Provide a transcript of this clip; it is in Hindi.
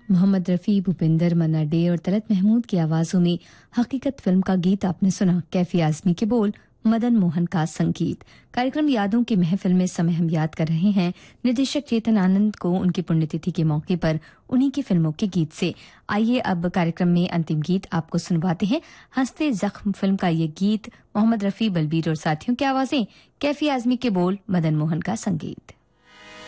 मोहम्मद रफ़ी, भूपिंदर, मन्ना डे और तलत महमूद की आवाज़ों में हकीकत फिल्म का गीत आपने सुना। कैफी आज़मी के बोल, मदन मोहन का संगीत। कार्यक्रम यादों की महफिल में समय हम याद कर रहे हैं निर्देशक चेतन आनंद को उनकी पुण्यतिथि के मौके पर उन्हीं की फिल्मों के गीत से। आइए अब कार्यक्रम में अंतिम गीत आपको सुनवाते हैं। हंसते जख्म फिल्म का ये गीत, मोहम्मद रफ़ी, बलबीर और साथियों की आवाजें, कैफी आज़मी के बोल, मदन मोहन का संगीत।